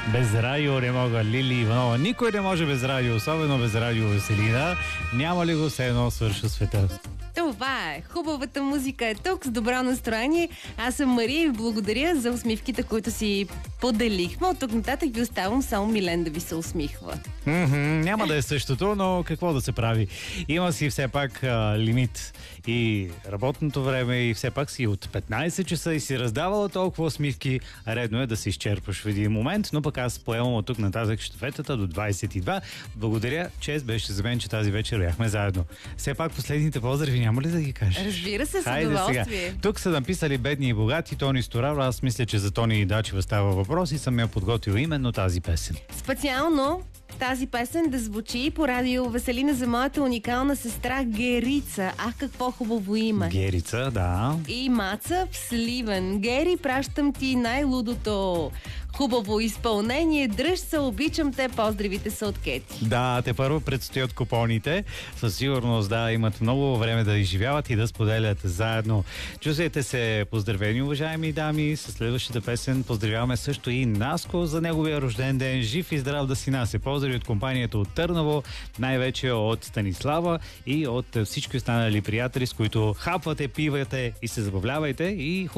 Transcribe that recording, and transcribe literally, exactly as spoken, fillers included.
Без радио не мога, Лили Иванова. Никой не може без радио, особено без радио Веселина. Няма ли го все едно свърши света? Това е. Хубавата музика е тук, с добро настроение. Аз съм Мария и ви благодаря за усмивките, които си поделихме. От тук нататък ви оставам само Милен да ви се усмихва. Mm-hmm, няма да е същото, но какво да се прави? Има си все пак а, лимит и работното време и все пак си от петнайсет часа и си раздавала толкова усмивки. Редно е да се изчерпаш в един момент, но пък аз поемам от тук нататък щафетата до двайсет и два. Благодаря, чест беше за мен, че тази вечер бяхме заедно. Все пак последните поздрави няма ли да ги кажеш? Разбира се, с Хайде удоволствие. Сега. Тук са написали бедни и богати, Тони Сторавро. Аз мисля, че за Тони Дачева става въпрос и съм я подготвил именно тази песен. Специално тази песен да звучи по радио Веселина за моята уникална сестра Герица. Ах, какво хубаво име. Герица, да. И Маца в Сливен. Гери, пращам ти най-лудото хубаво изпълнение. Дръж се, обичам те. Поздравите са от Кети. Да, те първо предстоят купоните. Със сигурност, да, имат много време да изживяват и да споделят заедно. Чувствайте се поздравени, уважаеми дами. С следващата песен поздравяваме също и Наско за неговия рожден ден. Жив и здрав да си насе. Поздрави от компанията от Търново, най-вече от Станислава и от всички останали приятели, с които хапвате, пивате и се забавлявайте и